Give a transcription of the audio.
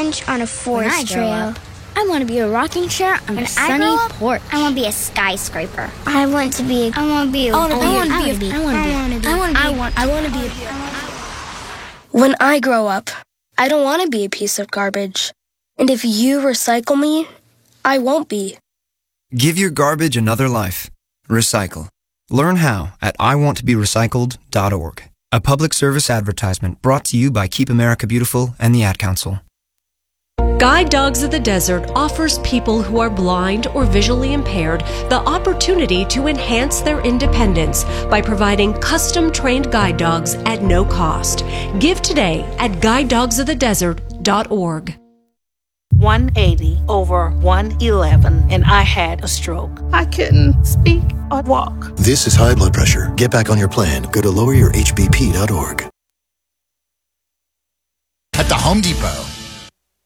bench on a forest trail. I want to be a rocking chair on a sunny porch. I want to be a skyscraper. I want to be When I grow up, I don't want to be a piece of garbage. And if you recycle me, I won't be. Give your garbage another life. Recycle. Learn how at iwanttoberecycled.org. A public service advertisement brought to you by Keep America Beautiful and the Ad Council. Guide Dogs of the Desert offers people who are blind or visually impaired the opportunity to enhance their independence by providing custom-trained guide dogs at no cost. Give today at guidedogsofthedesert.org. 180 over 111 and I had a stroke. I couldn't speak or walk. This is high blood pressure. Get back on your plan. Go to loweryourhbp.org. At the Home Depot,